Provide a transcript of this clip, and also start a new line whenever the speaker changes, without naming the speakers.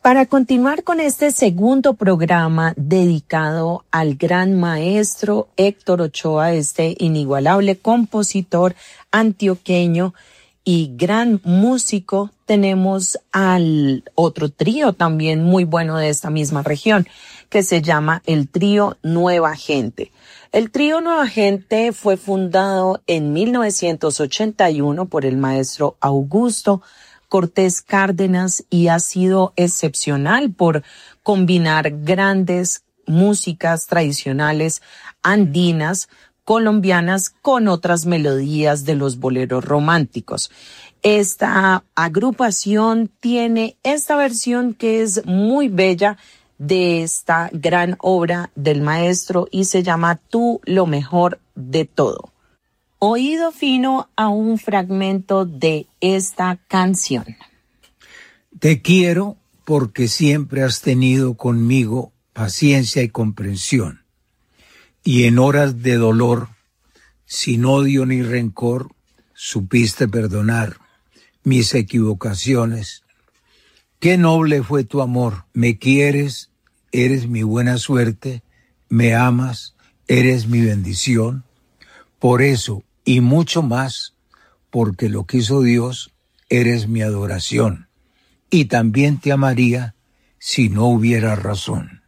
Para continuar con este segundo programa dedicado al gran maestro Héctor Ochoa, este inigualable compositor antioqueño y gran músico, tenemos al otro trío también muy bueno de esta misma región, que se llama el trío Nueva Gente. El trío Nueva Gente fue fundado en 1981 por el maestro Augusto Cortés Cárdenas y ha sido excepcional por combinar grandes músicas tradicionales andinas, colombianas, con otras melodías de los boleros románticos. Esta agrupación tiene esta versión que es muy bella de esta gran obra del maestro y se llama Tú lo mejor de todo. Oído fino a un fragmento de esta canción.
Te quiero porque siempre has tenido conmigo paciencia y comprensión. Y en horas de dolor, sin odio ni rencor, supiste perdonar mis equivocaciones. Qué noble fue tu amor. Me quieres, eres mi buena suerte. Me amas, eres mi bendición. Por eso, y mucho más, porque lo quiso Dios, eres mi adoración. Y también te amaría si no hubiera razón.